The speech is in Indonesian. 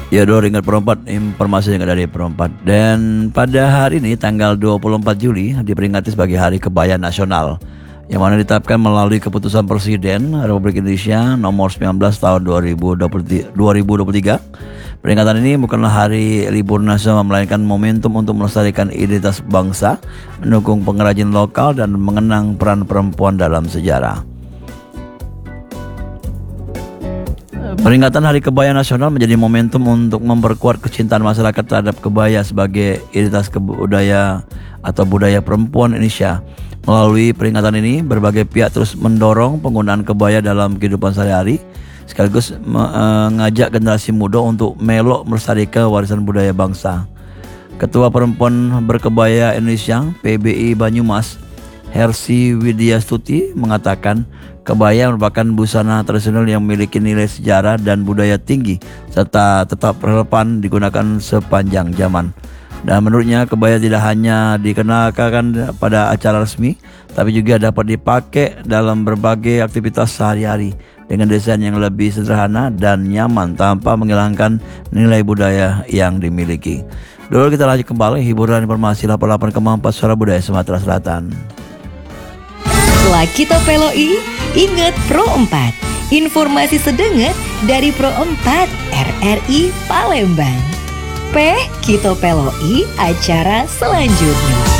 Ya, Dor, ingat Pro 4, informasi yang ada di Pro 4. Dan pada hari ini tanggal 24 Juli diperingati sebagai Hari Kebaya Nasional, yang mana ditetapkan melalui keputusan Presiden Republik Indonesia nomor 19 tahun 2023. Peringatan ini bukanlah hari libur nasional, melainkan momentum untuk melestarikan identitas bangsa, mendukung pengrajin lokal, dan mengenang peran perempuan dalam sejarah. Peringatan Hari Kebaya Nasional menjadi momentum untuk memperkuat kecintaan masyarakat terhadap kebaya sebagai identitas budaya perempuan Indonesia. Melalui peringatan ini, berbagai pihak terus mendorong penggunaan kebaya dalam kehidupan sehari-hari, sekaligus mengajak generasi muda untuk melok melestarikan warisan budaya bangsa. Ketua Perempuan Berkebaya Indonesia PBI Banyumas, Hersi Widyastuti, mengatakan kebaya merupakan busana tradisional yang memiliki nilai sejarah dan budaya tinggi serta tetap relevan digunakan sepanjang zaman. Dan menurutnya, kebaya tidak hanya dikenakan pada acara resmi, tapi juga dapat dipakai dalam berbagai aktivitas sehari-hari dengan desain yang lebih sederhana dan nyaman tanpa menghilangkan nilai budaya yang dimiliki. Dulu kita lanjut kembali hiburan informasi 88,4 Suara Budaya Sumatera Selatan. Setelah kita peloi, ingat Pro 4. Informasi sedenget dari Pro 4 RRI Palembang. Kita peloi acara selanjutnya.